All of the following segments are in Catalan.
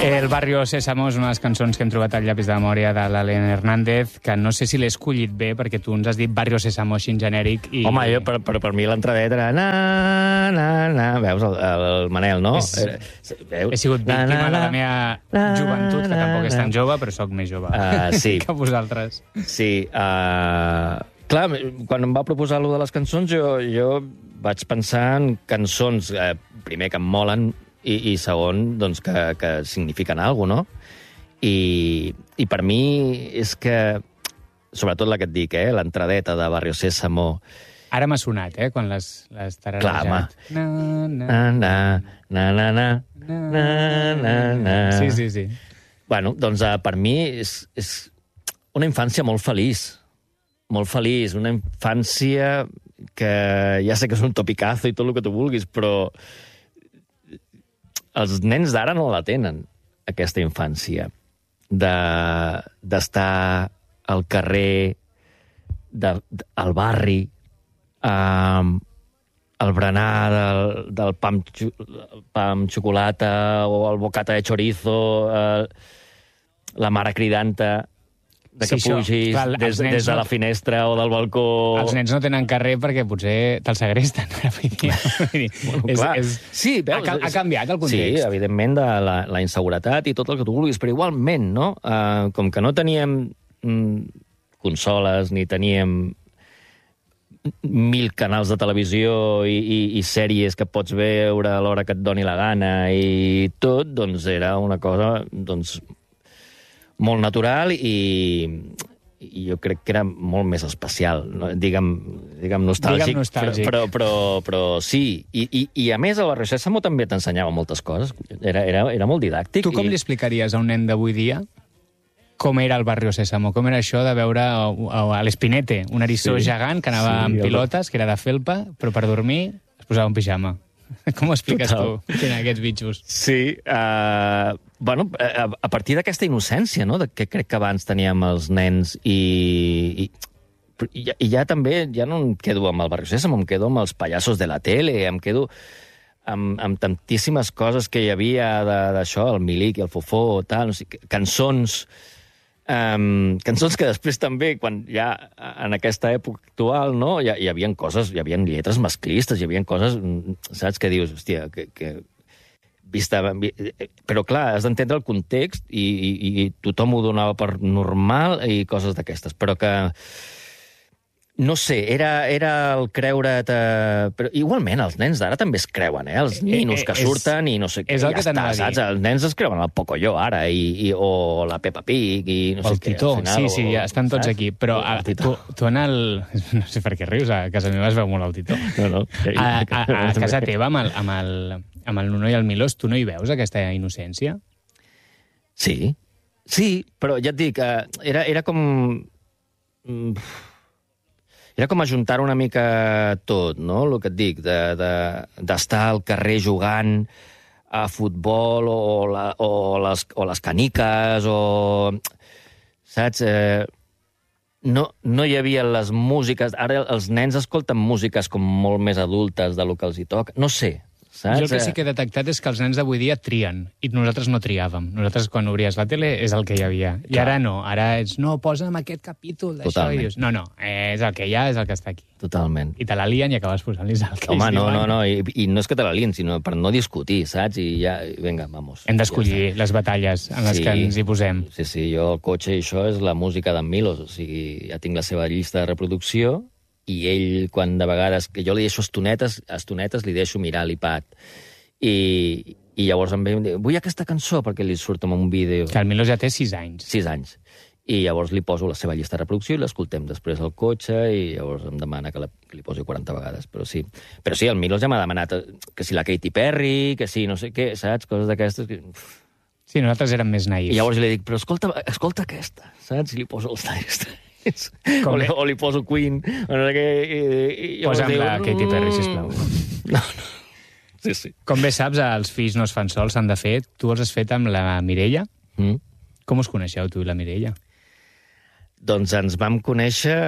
El Barrio Sésamo és una de les cançons que hem trobat al llapis de memòria de l'Helena Hernández, que no sé si l'he escollit bé, perquè tu ens has dit Barrio Sésamo així en genèric. I... Home, però per mi l'entradeta era veus, el Manel, no? He sigut víctima de la meva joventut, que tampoc és tan jove, però sóc més jove sí. que vosaltres. Sí, clar, quan em va proposar allò de les cançons, jo vaig pensar en cançons, primer, que em molen, i segon, doncs, que signifiquen alguna cosa, no? I per mi és que, sobretot la que et dic, l'entradeta de Barrio Sésamo... Ara m'ha sonat, quan l'has tararejat. Clar, home. Sí. Bueno, doncs per mi és una infància molt feliç. Molt feliç, una infància que ja sé que és un topicazo i tot el que tu vulguis, però els nens d'ara no la tenen, aquesta infància, d'estar al carrer, al barri, el berenar del pa amb xocolata o el bocata de chorizo, la mare cridant-te que pugis des de la finestra o del balcó... Els nens no tenen carrer perquè potser te'l segresten. Sí, veus, ha canviat el context. Sí, evidentment, de la inseguretat i tot el que tu vulguis, però igualment, no? Com que no teníem consoles ni teníem 1000 canals de televisió i sèries que pots veure a l'hora que et doni la gana i tot, doncs era una cosa molt natural i jo crec que era molt més especial, no? diguem nostàlgic, però sí. I a més, el Barrio Sésamo també t'ensenyava moltes coses. Era molt didàctic. Tu com li explicaries a un nen d'avui dia com era el Barrio Sésamo? Com era això de veure a l'Espinete, un eriçó gegant que anava amb pilotes, que era de felpa, però per dormir es posava un pijama? Com ho expliques tu, quin aquests bitxos? Sí, bueno, a partir d'aquesta innocència, no?, que crec que abans teníem els nens i ja també, ja no em quedo amb el Barrio Sésamo, em quedo amb els pallassos de la tele, em quedo amb tantíssimes coses que hi havia d'això, el Milik i el Fofó, tal, no sé, cançons que després també, quan ja en aquesta època actual, no, hi havia coses, hi havia lletres masclistes, hi havia coses, saps, que dius, hòstia, que vista... Però clar, has d'entendre el context i tothom ho donava per normal i coses d'aquestes, però que... No sé, era el creure't... Però igualment, els nens d'ara també es creuen, els ninos que surten i no sé què, ja està, saps? Els nens es creuen el Pocoyo ara, o la Peppa Pig, i no sé què. El Titó, sí, ja estan tots aquí. Però tu en el... No sé per què rius, a casa meva es veu molt el Titó. No. A casa teva, amb el Nuno i el Milós, tu no hi veus aquesta innocència? Sí, però ja et dic, era com... Era com ajuntar una mica tot, no?, el que et dic, d'estar al carrer jugant a futbol o les caniques, saps? No hi havia les músiques... Ara els nens escolten músiques com molt més adultes del que els hi toca. No sé, saps? Jo el que sí que he detectat és que els nens d'avui dia trien, i nosaltres no triàvem. Nosaltres, quan obries la tele, és el que hi havia. I ara no, ara és, no, posa'm aquest capítol d'això. Totalment. I dius, no, és el que hi ha, és el que està aquí. Totalment. I te la lien i acabes posant-los el que ells diuen. No, i no és que te la lien, sinó per no discutir, saps? I ja, vinga, vamos. Hem d'escollir les batalles en les que ens hi posem. Sí, jo el cotxe i això és la música d'en Milos, o sigui, ja tinc la seva llista de reproducció, i ell, quan de vegades, que jo li deixo estonetes, li deixo mirar l'iPad, i llavors em diu, vull aquesta cançó, perquè li surt en un vídeo. Que el Milos ja té 6 anys. 6 anys. I llavors li poso la seva llista de reproducció i l'escoltem després al cotxe, i llavors em demana que li posi 40 vegades, però sí, el Milos ja m'ha demanat que si la Katy Perry, que si no sé què, saps? Coses d'aquestes que... Sí, nosaltres érem més naïfs. I llavors li dic, però escolta aquesta, saps? I li poso els Dire Straits. O li poso Queen, o no sé què... Posa'm la Katy Perry, sisplau. No. Sí. Com bé saps, els fills no es fan sols, s'han de fer. Tu els has fet amb la Mireia. Com us coneixeu, tu i la Mireia? Doncs ens vam conèixer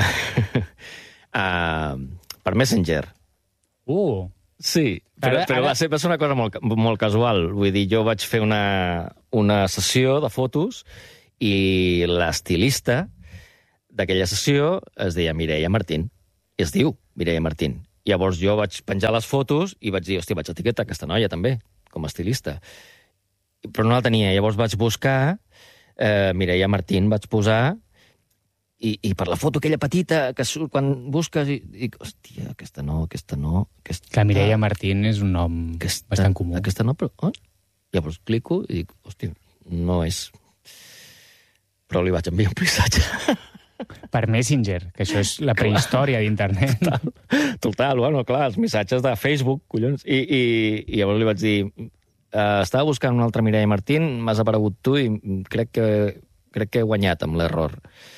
per Messenger. Sí, però va ser una cosa molt casual. Vull dir, jo vaig fer una una sessió de fotos i l'estilista d'aquella sessió es deia Mireia Martín. I es diu Mireia Martín. Llavors jo vaig penjar les fotos i vaig dir, hòstia, vaig etiquetar aquesta noia també, com a estilista. Però no la tenia. Llavors vaig buscar Mireia Martín, vaig posar, i per la foto aquella petita que surt quan busques, i dic, hòstia, aquesta no. Que Mireia Martín és un nom bastant comú. Aquesta no, però... Oh? Llavors clico i dic, hòstia, no és... Però li vaig enviar un missatge. Per Messenger, que això és la prehistòria d'internet. Total, bueno, clar, els missatges de Facebook, collons. I llavors li vaig dir, estava buscant una altra Mireia Martín, m'has aparegut tu i crec que he guanyat amb l'error.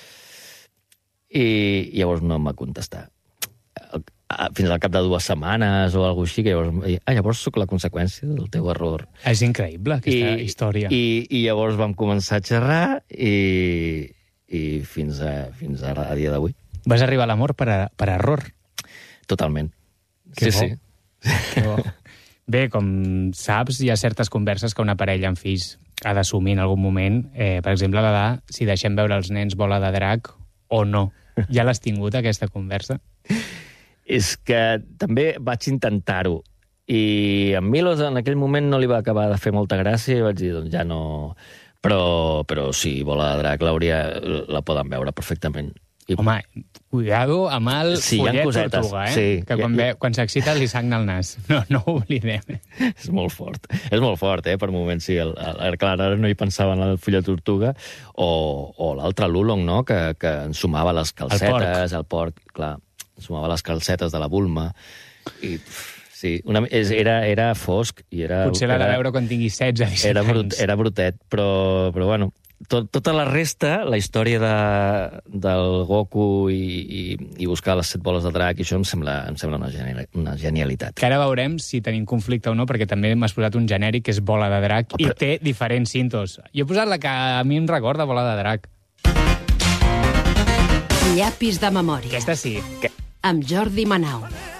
I llavors no em va contestar. Fins al cap de 2 setmanes o alguna cosa així, que llavors sóc la conseqüència del teu error. És increïble, aquesta història. I llavors vam començar a xerrar i fins ara, a dia d'avui. Vas arribar a l'amor per error. Totalment. Que bo. Que bo. Bé, com saps, hi ha certes converses que una parella amb fills ha d'assumir en algun moment. Per exemple, la de si deixem veure els nens bola de drac o no. Ja l'has tingut, aquesta conversa? És que també vaig intentar-ho. I a Milos en aquell moment no li va acabar de fer molta gràcia i vaig dir, doncs ja no... Però sí, bola de drac la poden veure perfectament. Home, cuidado amb el follet tortuga, Sí, que quan s'excita li sagna el nas. No ho oblidem. És molt fort. És molt fort, per moments, sí. Clar, ara no hi pensava en el follet tortuga. O l'altre, l'Ulong, no?, que ensumava les calcetes. El porc, clar. Ensumava les calcetes de la Bulma. I... Sí, era fosc. Potser l'ha de veure quan tingui 16-17 anys. Era brutet, però bueno, tota la resta, la història del Goku i buscar les 7 boles de drac, i això em sembla una genialitat. Que ara veurem si tenim conflicte o no, perquè també m'has posat un genèric que és bola de drac i té diferents cintos. Jo he posat la que a mi em recorda bola de drac. Llapis de memòria. Aquesta sí. Amb Jordi Manau.